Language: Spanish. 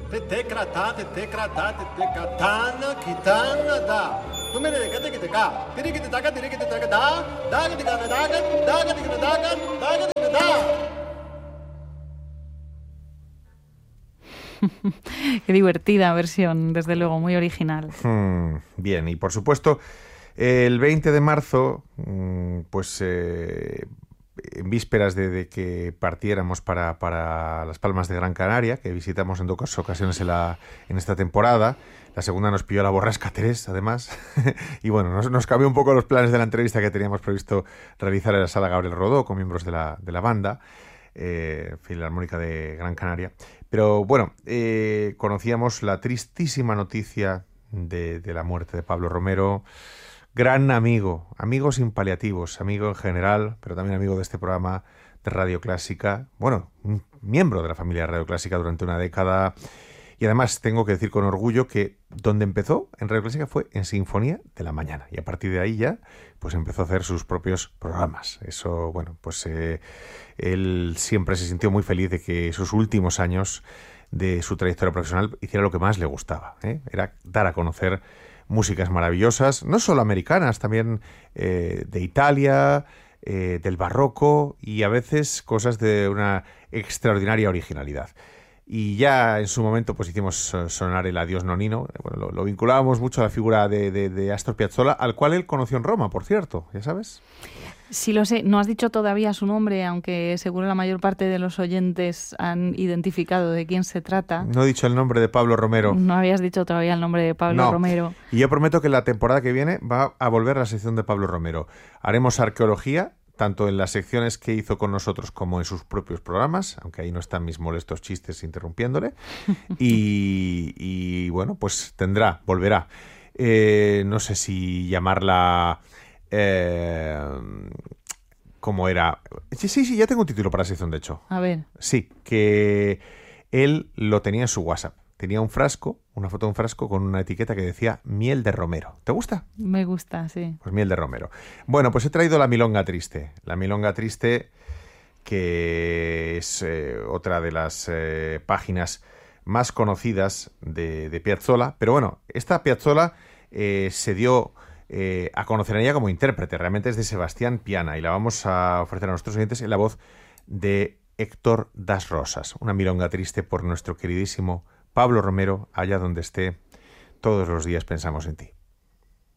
Tetekrata, tetekrata, tetekatana, kitana, da. Tumere kate kiteka, tirikitaka, tirikitaka, da, dagatikana, dagatikana, dagatikana, da. Qué divertida versión, desde luego, muy original. Bien, y por supuesto, el 20 de marzo, pues en vísperas de que partiéramos para Las Palmas de Gran Canaria, que visitamos en 2 ocasiones en esta temporada. La segunda nos pilló la borrasca Terés, además. Y bueno, nos cambió un poco los planes de la entrevista que teníamos previsto realizar en la Sala Gabriel Rodó con miembros de la banda Filarmónica de Gran Canaria. Pero bueno, conocíamos la tristísima noticia de la muerte de Pablo Romero. Gran amigo sin paliativos, amigo en general, pero también amigo de este programa de Radio Clásica. Bueno, un miembro de la familia de Radio Clásica durante una década. Y además tengo que decir con orgullo que donde empezó en Radio Clásica fue en Sinfonía de la Mañana. Y a partir de ahí ya pues empezó a hacer sus propios programas. Eso, bueno, pues él siempre se sintió muy feliz de que sus últimos años de su trayectoria profesional hiciera lo que más le gustaba, era dar a conocer músicas maravillosas, no solo americanas, también de Italia, del barroco y a veces cosas de una extraordinaria originalidad. Y ya en su momento pues hicimos sonar el Adiós Nonino. Bueno, lo vinculábamos mucho a la figura de Astor Piazzolla, al cual él conoció en Roma, por cierto, ¿ya sabes? Sí, lo sé. No has dicho todavía su nombre, aunque seguro la mayor parte de los oyentes han identificado de quién se trata. No he dicho el nombre de Pablo Romero. No habías dicho todavía el nombre de Pablo Romero. Y yo prometo que la temporada que viene va a volver a la sección de Pablo Romero. Haremos arqueología, tanto en las secciones que hizo con nosotros como en sus propios programas, aunque ahí no están mis molestos chistes interrumpiéndole. Y bueno, pues volverá. No sé si llamarla... ¿cómo era? Sí, ya tengo un título para la sección, de hecho. A ver. Sí, que él lo tenía en su WhatsApp. Tenía un frasco, una foto de un frasco con una etiqueta que decía miel de romero. ¿Te gusta? Me gusta, sí. Pues miel de romero. Bueno, pues he traído la Milonga Triste. La Milonga Triste, que es otra de las páginas más conocidas de Piazzolla. Pero bueno, esta Piazzolla se dio a conocer a ella como intérprete. Realmente es de Sebastián Piana y la vamos a ofrecer a nuestros oyentes en la voz de Héctor Das Rosas. Una Milonga Triste por nuestro queridísimo Pablo Romero, allá donde esté. Todos los días pensamos en ti.